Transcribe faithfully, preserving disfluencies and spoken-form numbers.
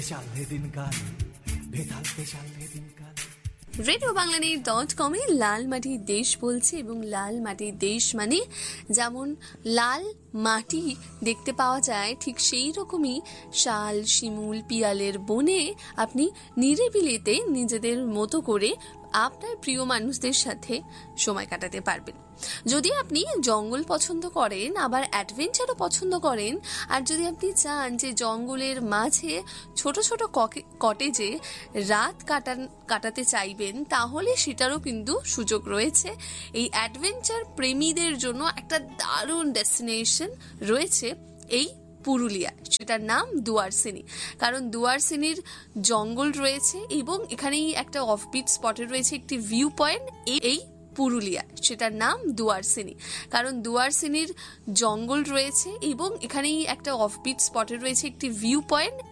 চালে দিনকাল ভেতালতে চালে দিনকাল। রেডিও বাংলাদেশ ডট কমে লাল মাটির দেশ বলছে, এবং লাল মাটির দেশ মানে যেমন লাল মাটি দেখতে পাওয়া যায়, ঠিক সেই রকমই শাল, শিমুল, পিয়ালের বনে আপনি নিরিবিলিতে নিজেদের মতো করে আপনার প্রিয় মানুষদের সাথে সময় কাটাতে পারবেন। যদি আপনি জঙ্গল পছন্দ করেন, আবার অ্যাডভেঞ্চারও পছন্দ করেন, আর যদি আপনি চান যে জঙ্গলের মাঝে ছোট ছোট কটেজে রাত কাটান কাটাতে চাইবেন, তাহলে সেটারও কিন্তু সুযোগ রয়েছে। এই অ্যাডভেঞ্চার প্রেমীদের জন্য একটা দারুণ ডেস্টিনেশন রয়েছে এই পুরুলিয়া, সেটার নাম দুয়ারসিনি। কারণ দুয়ারসিনির জঙ্গল রয়েছে এবং এখানেই একটা অফবিট স্পটে রয়েছে একটি ভিউ পয়েন্ট। এই পুরুলিয়া, সেটার নাম দুয়ারসিনি। কারণ দুয়ারসিনির জঙ্গল রয়েছে এবং এখানেই একটা অফবিট স্পটে রয়েছে একটি ভিউ পয়েন্ট।